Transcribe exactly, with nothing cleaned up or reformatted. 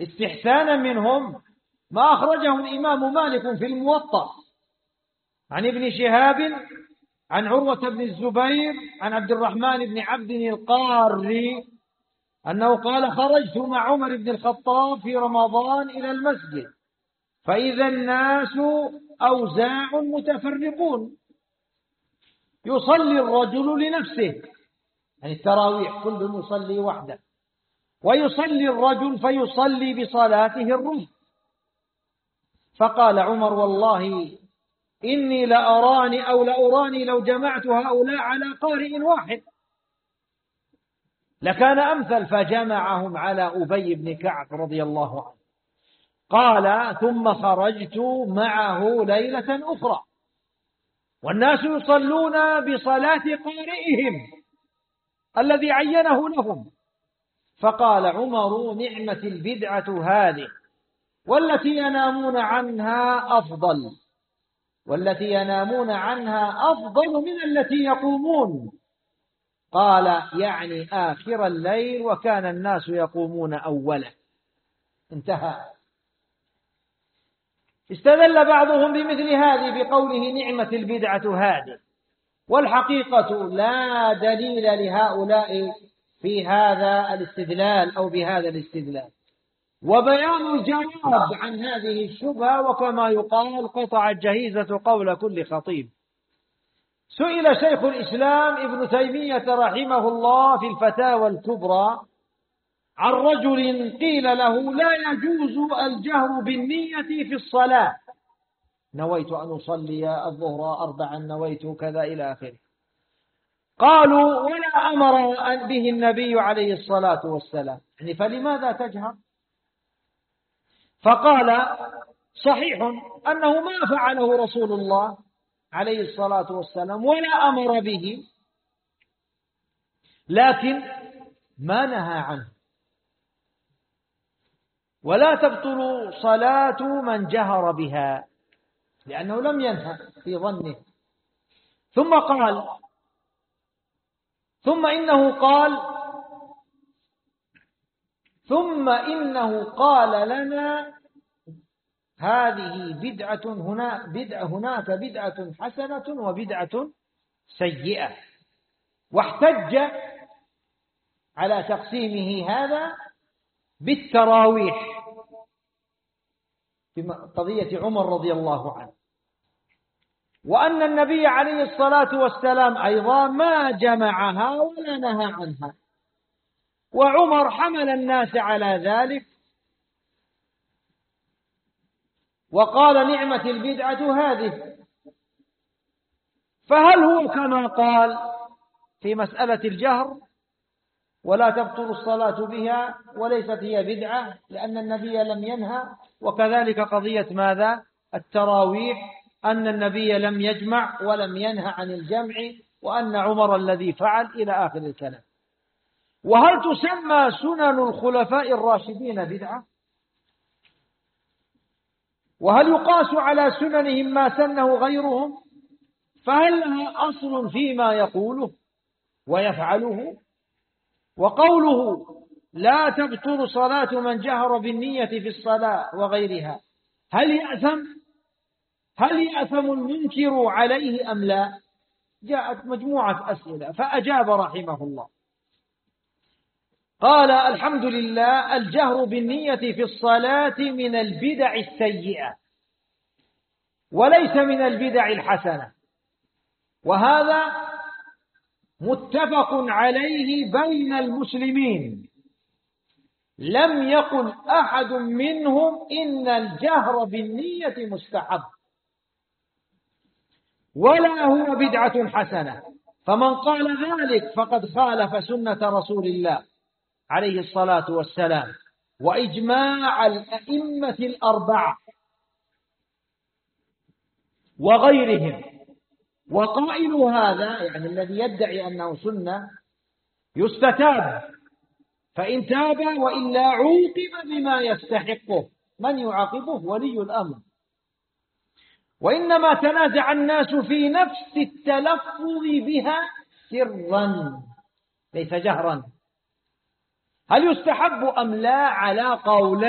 استحسانا منهم ما أخرجه الإمام مالك في الموطأ عن ابن شهاب عن عروة بن الزبير عن عبد الرحمن بن عبد القاري أنه قال: خرجت مع عمر بن الخطاب في رمضان إلى المسجد فإذا الناس أوزاع متفرقون، يصلي الرجل لنفسه، يعني التراويح كل يصلي وحده، ويصلي الرجل فيصلي بصلاته الرهط. فقال عمر: والله إني لأراني أو لأراني لو جمعت هؤلاء على قارئ واحد لكان أمثل، فجمعهم على أبي بن كعب رضي الله عنه. قال: ثم خرجت معه ليلة أخرى والناس يصلون بصلاة قارئهم الذي عينه لهم، فقال عمر: نعمة البدعة هذه، والتي ينامون عنها أفضل، والتي ينامون عنها أفضل من التي يقومون. قال: يعني آخر الليل، وكان الناس يقومون أوله. انتهى. استدل بعضهم بمثل هذه بقوله: نعمة البدعة هذه، والحقيقة لا دليل لهؤلاء في هذا الاستدلال أو بهذا الاستدلال. وبيان الجواب عن هذه الشبهة، وكما يقال: قطع الجهيزة قول كل خطيب. سئل شيخ الإسلام ابن تيمية رحمه الله في الفتاوى الكبرى عن رجل قيل له: لا يجوز الجهر بالنية في الصلاة، نويت أن أصلي الظهر أربعا، نويت كذا إلى آخره. قالوا: ولا أمر به النبي عليه الصلاة والسلام، يعني فلماذا تجهر؟ فقال: صحيح أنه ما فعله رسول الله عليه الصلاة والسلام ولا أمر به، لكن ما نهى عنه، ولا تبطل صلاة من جهر بها لأنه لم ينهى في ظنه. ثم قال: ثم إنه قال ثم إنه قال لنا هذه بدعة هنا بدعة هناك بدعة حسنة وبدعة سيئة، واحتج على تقسيمه هذا بالتراويح في قضية عمر رضي الله عنه، وأن النبي عليه الصلاة والسلام أيضا ما جمعها ولا نهى عنها، وعمر حمل الناس على ذلك وقال: نعمة البدعة هذه. فهل هو كما قال في مسألة الجهر ولا تبطل الصلاة بها وليست هي بدعة لأن النبي لم ينهى، وكذلك قضية ماذا؟ التراويح، أن النبي لم يجمع ولم ينهى عن الجمع، وأن عمر الذي فعل إلى آخر الكلام. وهل تسمى سنن الخلفاء الراشدين بدعة؟ وهل يقاس على سننهم ما سنه غيرهم؟ فهل لها أصل فيما يقوله ويفعله؟ وقوله: لا تبطل صلاة من جهر بالنية في الصلاة وغيرها، هل يأثم؟ هل يأثم المنكر عليه أم لا؟ جاءت مجموعة أسئلة فأجاب رحمه الله. قال: الحمد لله، الجهر بالنية في الصلاة من البدع السيئة وليس من البدع الحسنة، وهذا متفق عليه بين المسلمين، لم يقل أحد منهم إن الجهر بالنية مستحب ولا هو بدعة حسنة، فمن قال ذلك فقد خالف سنة رسول الله عليه الصلاة والسلام وإجماع الأئمة الأربعة وغيرهم. وقائل هذا، يعني الذي يدعي أنه سنة، يستتاب، فإن تاب وإلا عوقب بما يستحقه. من يعاقبه؟ ولي الأمر. وإنما تنازع الناس في نفس التلفظ بها سرا ليس جهرا، هل يستحب أم لا على قولين.